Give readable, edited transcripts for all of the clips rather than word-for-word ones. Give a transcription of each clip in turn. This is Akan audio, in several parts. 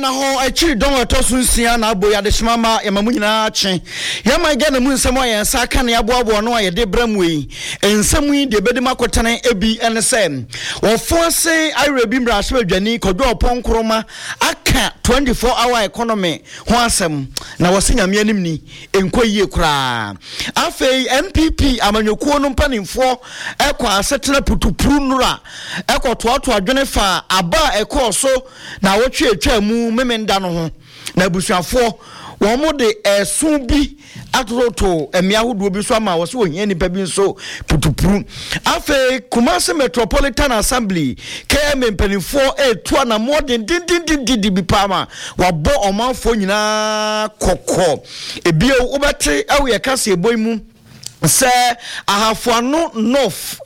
ho echi don etosu nsia na abo ya de shimama ya mamu nyina che ya ma ga na mu nsem ayen sa aka na aboabo no aye de bramu yi ensem yi de bedi makotane ebi ene sem wo force irebi mra so adwani kodo oponkroma aka 24-hour economy ho asem na wo senyame anim ni enkoyie kura afei MPP amanyokuo no mpanimfo ekwa asetena putupuru nura ekotoato adwene fa aba ekoso na wotwe etwa mu memenda no ho na abusuafo wo mo de esun bi atoto emia hodo bi so ama wo so ohia nipa bi nso putupuru afi Kumasi Metropolitan Assembly KM mpanimfo etua na modern dindindindi bi pama wabo omanfo nyina kokko ebie obete awe kase eboimu se ahafuano North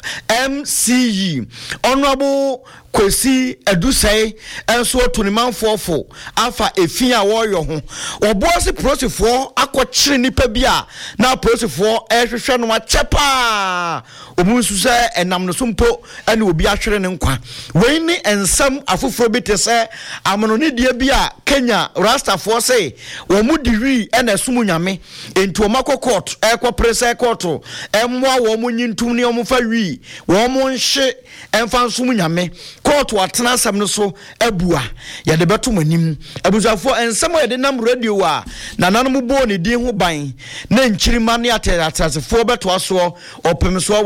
MCE honorable Kwesi Edusei enso otunimanfofo afa efia woyo ho oboase prosefo akokyere nipa bia na prosefo ehwehwe no achepa omunsu se enam no sompo ene obi ahwere ne nkwa we ni ensam afoforo bitese amono ne dia bia Kenya Rastafo se wo mu diwi ene sumu nyame enti o makokot ekwa prese court emwa wo mu nyintum ne o fa wi wo mu nhye emfa sumu nyame court watena asam no so abua ya de beto manim abuzafo ensam ya de nam radio wa na nanom bo ne din ho ban na nkyirima ne atasefo beto aso opemso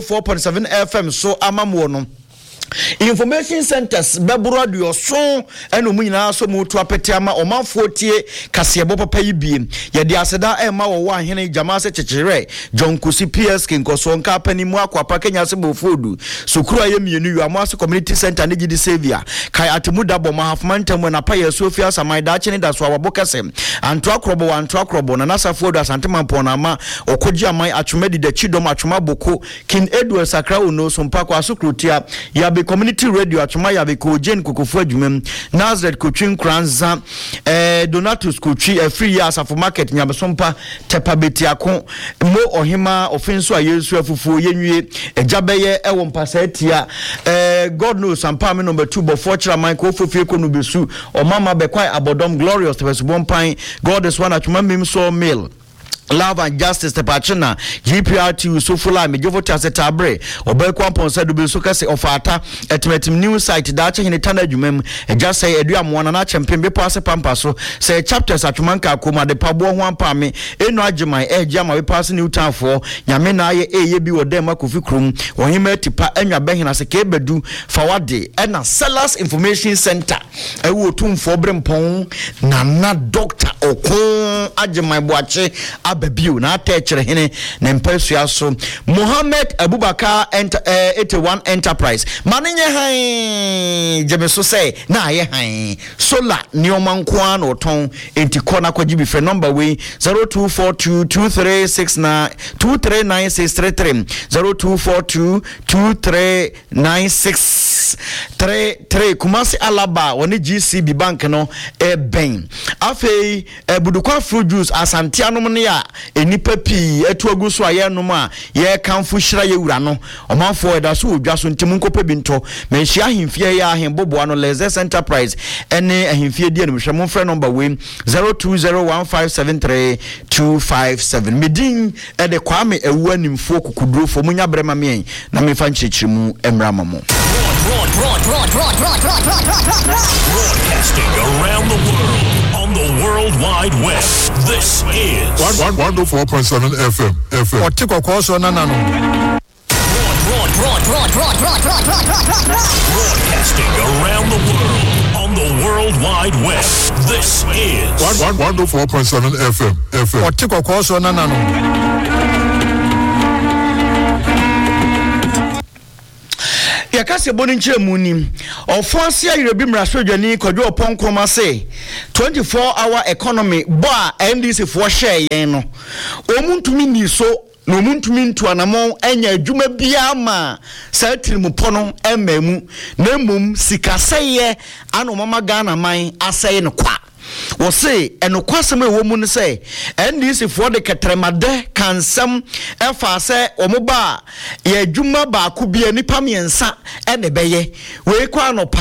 104.7 FM so amamo no information centers bebro dio so eno mu nyina so mu to apete ama omanfo tie kasebo papa yi bie ye de aseda ema wo wa hene jamase chechire John Kusi PS kinkoso nka pani mu akwapa Kenya se bofodu sukuru aye mienu yu amase community center ne gidi Savior kai atemu dabo mahafmantam na pa Sofia Samaida chene da so abokase anto akrobo na nasafo do asantema pon na ma okoji amai atwumedi de chidom atwuma boko King Edward Sakra uno so mpakwa asukrutia ya be community radio atwuma ya be ko Jane Kokofu adwumem Nazareth Coaching Kranza Donatus Coaching free years of market nyabesompa tepa betiako mo ohima ofenso ayesu afufu yenwie ejabeye ewo mpasa etia God knows ampa me number 2 but fortune man ko ofofie ko no besu o mama be kwai abodom glorious tebesubon pan God is one atwuma mem so mail Love and Justice Tepachina GPRT Usufula Mejovota Setabre Obekwa Ponsa Dubiso Kase Ofata Etimetim new site Dacha Hinetana Jumem just say Edua Mwana na champion be pass pampaso say chapters atumanka kuma de pabo ho ampame eno agema ejama we pass new town for nyamena ye bi odema kofikrum ohima tipa enwa behina se kebedu fawade ena Sellers Information Center ewo tumfo brempon na doctor okon agema boache ababio na atechere hene na mpasua so Mohammed Abubakar 81 Enterprise manenye han jemeso say na ye han solar nioma nkoa na oton enti kona kwaji bi free number we 02422369239633 0242239633 Kumasi Alaba woni GCB bank no ben afei budukwa fruit juice asantianom ne ya enipa pi etuagu so ayenom a ye kanfo hira ye wura no omanfo eda so odwaso ntim nkopa bi nto menhia ahemfie ya ahembobo ano Lezes Enterprise ene ahemfie die no hwemo frɛ number we 0201573257 medin ede kwame ewu animfo kokuduro fo munya brema me na mefa nkyekirimu emramamo broadcasting around the world on the World Wide Web. This is 104.7 FM. Otiko koso nanano. Broadcasting around the world on the World Wide Web. This is 104.7 FM. Otiko koso nanano. Yakase boni nchire muni ofonse ayirebi mrasodwani kodwo oponkroma se 24-hour economy ba NDC fo hye yen no omuntumi ni so no muntumi ntu anamon enya adwuma bia ma sa tirimupo no emamu na mum sikaseye ano mama Ghana man aseye no kwa wo se enokwasem ewo mu ne se NDC for de ketremade kansam efa se omoba ye adwuma ba ko bia nipa miensa ene beye we kwa no pa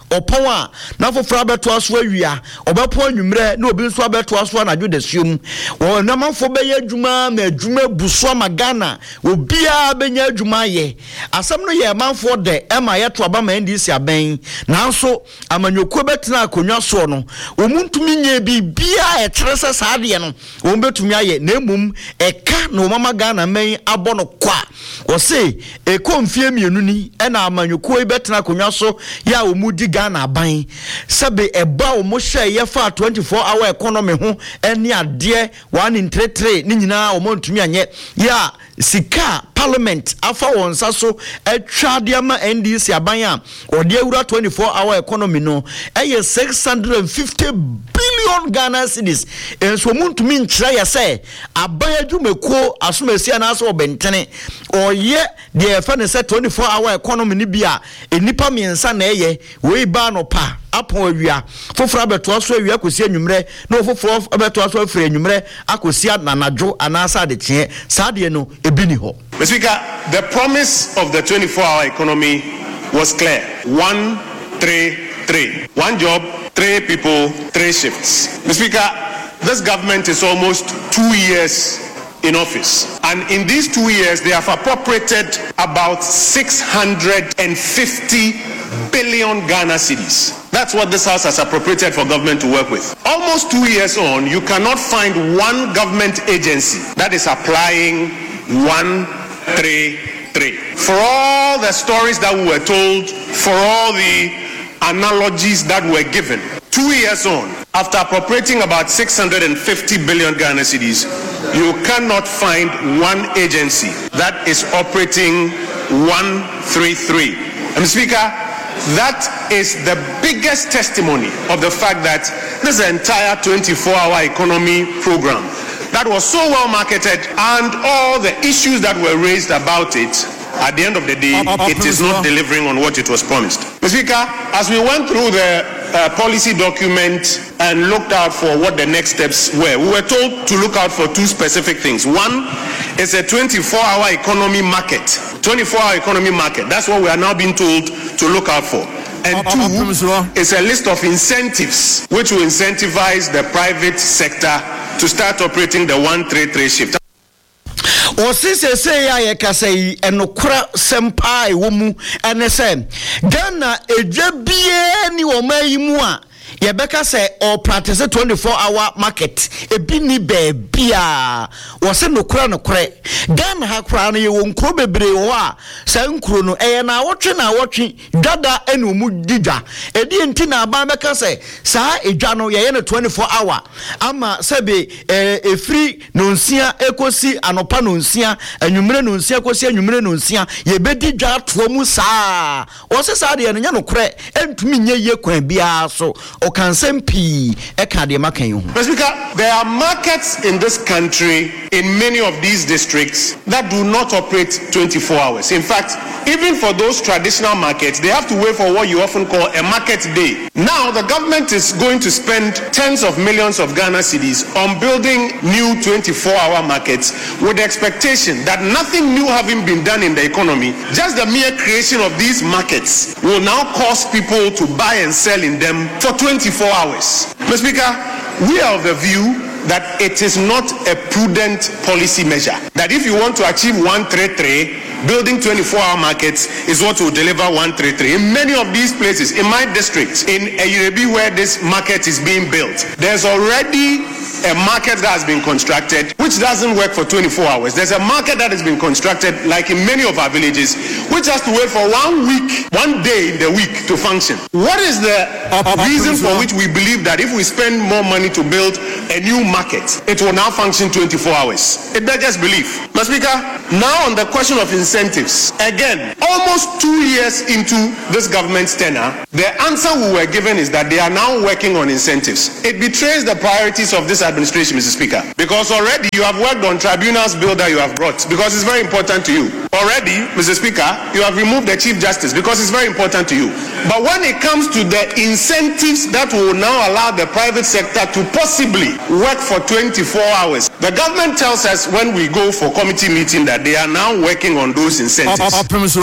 opon na foforo abeto aso awia obepon nwumre na obi nso abeto aso na dwo desium wo namanfo beye adwuma ma adwuma buso magana obia benya adwuma ye asem no ye manfo de ema ye to aba ma ndisi aben nanso amanyoko betena akonwa so no omuntumi nye bibia e trese saade no ombetumi aye na emum eka na omama gana men abono kwa wo se ekomfie mienu ni ena amanyoko betena akonwa so ya omudi gana aban sebe eba omohye ye fa 24 hour economy ho eni ade 133 ni nyina omontumi anye ya sika parliament afa wonsa so etwa de ama NDC aban a ode awura 24 hour economy no eye 650 billion Ghana cedis enso muntumi nkyira ya se aban adwumekuo asomasi na aso obentene oye de fa ne se 24 hour economy ni bia enipa miensa na eye we ba no pa apon awia foforo abeto aso awia kosi anwumre na foforo abeto aso afre anwumre akosi ananajo anasa de tie saade no ebini ho. Mr. Speaker, the promise of the 24-hour economy was clear. 1, 3, 3. One job, 3 people, 3 shifts. Mr. Speaker, this government is almost 2 years in office. And in these 2 years, they have appropriated about 650 billion Ghana cedis. That's what this House has appropriated for government to work with. Almost 2 years on, you cannot find one government agency that is applying 133. For all the stories that we were told, for all the analogies that were given, 2 years on, after appropriating about 650 billion Ghana cedis, you cannot find one agency that is operating 133. Mr. Speaker, that is the biggest testimony of the fact that this entire 24-hour economy program that was so well marketed and all the issues that were raised about it, at the end of the day, it is not delivering on what it was promised. Mr. Speaker, as we went through the policy document and looked out for what the next steps were, we were told to look out for 2 specific things. One is a 24-hour economy market. 24-hour economy market. That's what we are now being told to look out for. And 2 is a list of incentives which will incentivize the private sector to start operating the 133 shift. O say ya ye kasai enokra sempa ewomu ene se Ghana ejabie ni wo mayimu a ye beka say o practice 24-hour market ebi ni bebia wo se nokra Ghana ha kra no ye wo nkro bebre wo a sa nkro no eye na wotwe dada ene omu dida edi enti na aba beka say sa edwa no ye ne 24-hour ama sebe efri no nsia ekosi anopa no nsia anwumre no nsia kosi anwumre no nsia ye bedi dwa to mu saa wo se sa de nya nokra entumi nye ye kwan bia so o kan sempi e ka de makan hu. Mr. Speaker, there are markets in this country in many of these districts that do not operate 24 hours. In fact, even for those traditional markets, they have to wait for what you often call a market day. Now, the government is going to spend tens of millions of Ghana cedis on building new 24-hour markets with the expectation that nothing new having been done in the economy, just the mere creation of these markets will now cause people to buy and sell in them for 24 hours. Mr. Speaker, we are of the view that it is not a prudent policy measure. That if you want to achieve 133, building 24-hour markets is what will deliver 133. In many of these places, in my district, in Eyirebi where this market is being built, there's already a market that has been constructed which doesn't work for 24 hours. There's a market that has been constructed, like in many of our villages, which has to wait for 1 week, 1 day in the week to function. What is the reason for which we believe that if we spend more money to build a new market, it will now function 24 hours? It beggars belief. Mr. Speaker, now on the question of incentives, again, almost 2 years into this government's tenure, the answer we were given is that they are now working on incentives. It betrays the priorities of this administration, Mr. Speaker, because already you have worked on tribunals bill that you have brought because it's very important to you. Already, Mr. Speaker, you have removed the Chief Justice because it's very important to you. But when it comes to the incentives that will now allow the private sector to possibly work for 24 hours, the government tells us when we go for committee meeting that they are now working on those incentives.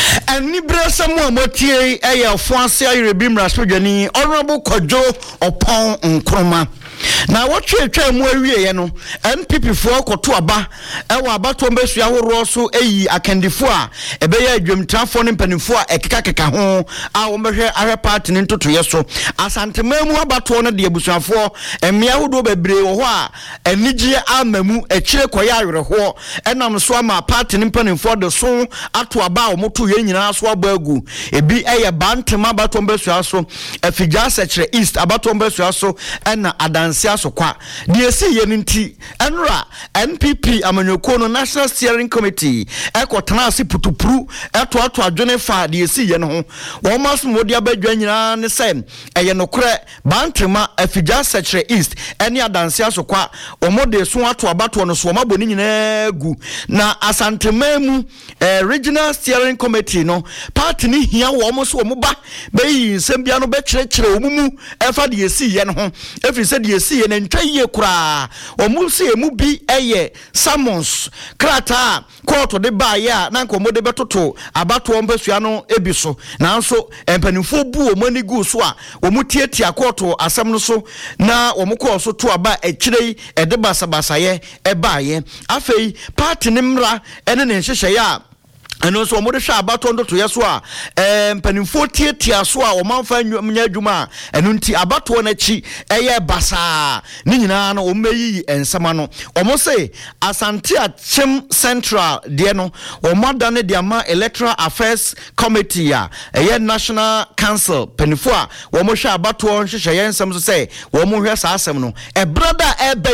Ani brasa mo amotie eya fuase ayerebi mrasodwani honorable Kojo Opon Nkroma na wotwetwa mu awie ye no NPP fo koto aba ewa abato mbesua horo so eyi akandifo a ebeya adwamtrafo ne mpanifo a ekeka ho a wo mehwe ahwe party ne ntotoye so asantemamu abato no de abusuafo emia hodo bebre wo ho a anigye amamu ekire koya awerho enam so ama party ne mpanifo de so ato aba wo moto ye nyina so abagu ebi eye bantema abato mbesua so afigya sekire east abato mbesua so ena adansia so kwa die si ye nti enra NPP amanyoko no National Steering Committee ekotana ase putupuru eto adwene fa die si ye no ho wo maso modi abadwa nyina ne se eye nokre bantema afigya sekire east ene adansia so kwa omode so ato abato no so maboni nyina gu na asantemamu Regional Steering Committee no party ni hia wo mo so mo ba beyi nsembia no be kyerɛkyerɛ omumu efa die si ye no ho efi se die si ye ne ntwaye kura omusi emu bi eye summons krata court de ba ya na nko mode betoto abato mbasua no ebi so nanso empanimfo bu omani gu so a omutietia court asem no so na omukọ so to aba ekirei ede basabasaye ebaye afei party ne mra ene ne nhyehyɛ ya eno so mo de hwa abato ndo to yeso a mpanimfo tietia so a o manfa nya adwuma eno nti abato na chi eye basa ni nyina no o meyi ensama no o mo se Asante Achem Central de no o moda ne de ama Electoral Affairs Committee a eye National Council panifo a o mo hwa abato nhyehyɛ yensam so se o mo hwɛ sa asem no e brother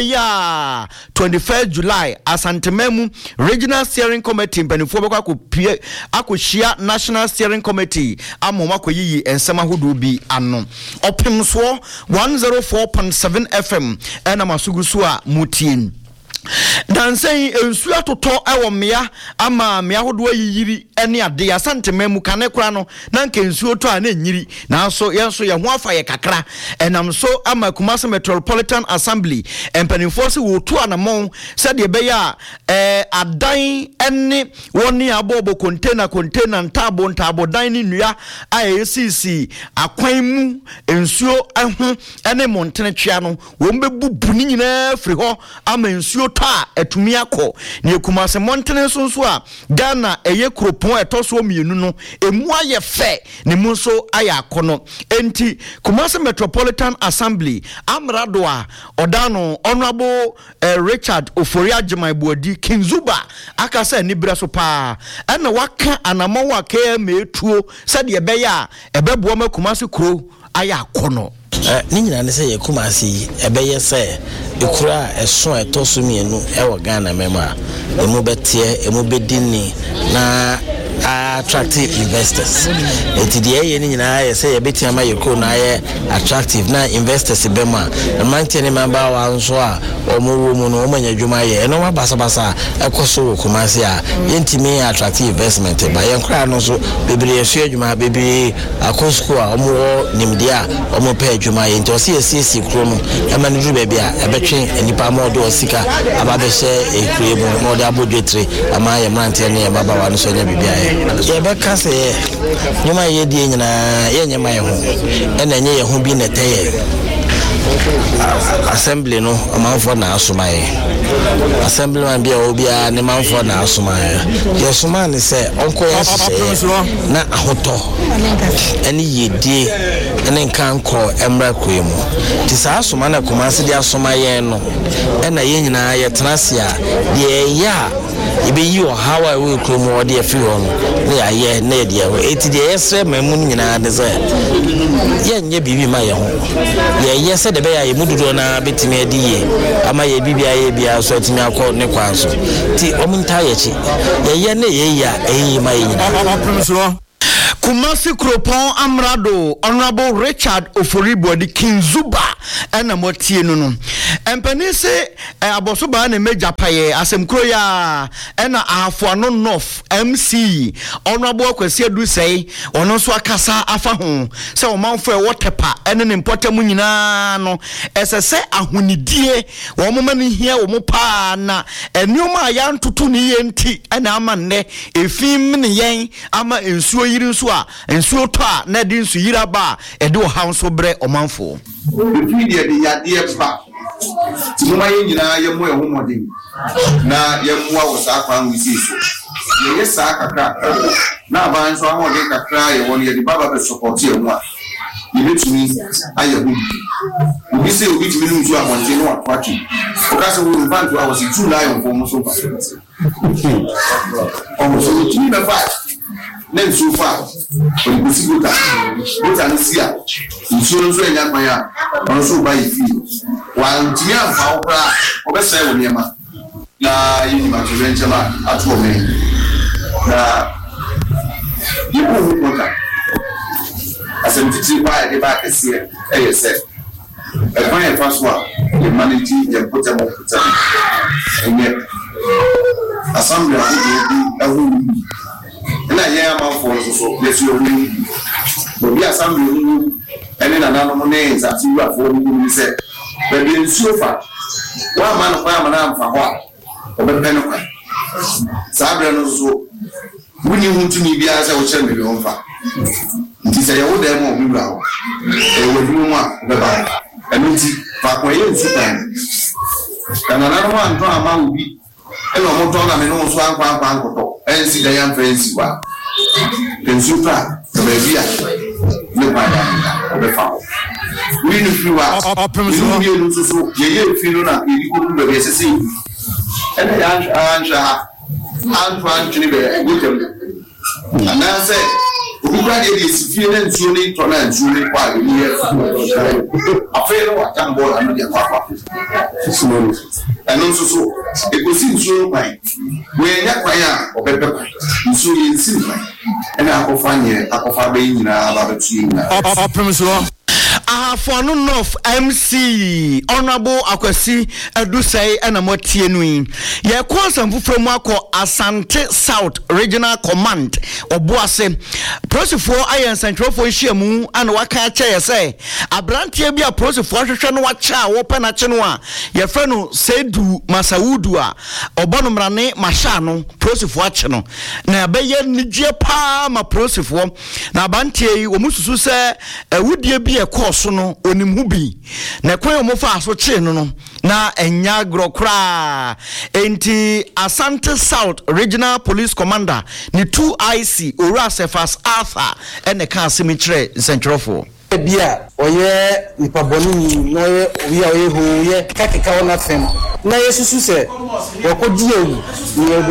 ebeya 21st July Asantemamu Regional Steering Committee panifo bekwa akohia National Steering Committee amoma koyiyi ensema hodo bi ano opemso 104.7 FM ena masugusu a mutien dansei ensu atoto ewo mea ama mea hodo ayiri ene ade asantemamu kane kura no na nka ensu oto a na nyiri na so yenso ye ho afa ye kakra enam so ama Kumasi Metropolitan Assembly empanimfo se wotu anamon se de beya adan ene woni abobo container ntabo dan ni nua IACC akwan mu ensuo eho ene montene twia no wo mbebubu ni nyina firi ho ama ensuo ta etumi akọ ne Kumasi montene so a Ghana eye kropon etoso mienu no emu aye fe ne mu so aya akono enti Kumasi Metropolitan Assembly amrado a odano honorable Richard Oforia Jemaibuadi Kinzuba akasa ni braso pa ena waka anamo waka metuo se de beya ebebo ma Kumasi kro aya akono ni nyina ne se ye Kumasi ebeye se ekura eso etoso mienu ewo Ghana mema emu betie emu bedini na attractive investors etidie ye ni nyina ye se ye betia ma ye ko na ye attractive na investors bema na mantene mamba wa nso a omo mu no omanya dwuma ye eno ma basa ekoso Kumasi a yentimi attractive investment ba ye nkra no so bebre ye so adwuma bebre akosko a omo nimdia omo pe adwuma ye nto se ye kro no e ma ndu be bia e betwe enipa mo do sika aba be she ekrebo mo do abodwetre ama ye mantene ye baba wa no so nya bibia ye be kase nyuma ye die nyina ye nyama ye ho ena nye ye ho bi na teye assembly no amanfo na asomaye assembly man bia obia ne manfo na asomaye ye soma ne se onko ya se na ahoto ene yedie ene nkanko emra kwemu ti sa asoma na Kumasi dia asomaye no ena ye nyina ye trasia de ya ibe yi o hawa we kromo ode afi ho ne aye na de ho eti de yesre mamu nyina de se ye nye bibi ma ye ho ye yese de be ya ye mududo na betimi adiye ama ye bibi aye bia so atimi akọ ne kwanso ti omunta ye chi ye ne ye ya eyi ma ye nyina Kumasi Kropon amrado honorable Richard Oforibuadi Kinzuba ena motie no empani se aboso ba na meja paye asemkro ya na afoano north MC honorable Kwesi Adu sei ono so akasa afa ho se o manfo e wotepa ene ne mpotam nyina no esese ahonidie wo moma ne hia wo pa na enioma ya ntoto ne yenti ana ama ne efim ne yen ama ensuo yiri nso a ensuo to a na de nsu yira ba e de wo ha nso bre o manfo efi de yade pa ti mo maye nyina ye mo e ho modin na ye mo a wo sa kwa nwisi so ye sa kakra na ba nso a modin kakra ye won ye di baba be support ye mo a ye betumi aye ho obi se obi ti menu nso a modin no atwaki o ka se wo bantu a wo si two lion for mo so pa o so ti me fa nem so far o go si gota ni sia insurance enya kwan ya on so buy fee wan ti amfa okra obese wo niema na yini ma challenge ma atu me na yipo hu kota asem titi ba e ba kese e se e kwan e faswa e manage e kota mo kota enye assembly ahu na ye amafo so lesu obi obi assembly ene na nanu mo ne za ti wa fo ni se be bi nsuofa wa ma no kwa ma na amfa ho obe pe no kwa sabre no so wuni huntu ni bia se wo che me bi onfa nti se ye wo da mo obi bra ho e wo dum mo a be ba enu ti fa kwa ye nsu pan kana na no anto ama obi eno mo to na me no so anfa nkoto ensi da yam fancy wa pensuta be bia ne ba ya be fa we ni fi wa ni no so ye fi no na iri ko do be sese ene ya anja antwan be gutem ana se obi kwa de sifie na nsuo ni to na nsuo ni kwa ni ye afa no wa tambo na no de kwa eno so ekosi nsuo kwan we nya kwan a obepe kwan nsuo ye nsi kwan ena akofa be nyina ba betu nyina Afonu North MC Honorable Akwesi Adu sei na motie nu ye kwasam fufro mu akọ Asante South Regional Command obuase prosifo ayen centralfo hyiamu ana waka cha ye sei abrantie bia prosifo hwehwe no wacha wo pe na che no a ye fe no Sedu Masaudu a obono mrane masha no prosifo ache no na be ye nigye pa ma prosifo na abantie yi wo mususu se awudie bi e so no onimhu bi na kwan o mofa aso che no na enya grokra enti Asante South Regional Police Commander ni 2IC Orasefas Arthur ene ka asemitre centralfo bia oye nipaboni no ye oye ho ye kakeka wona fem na yesusu se wokodie ni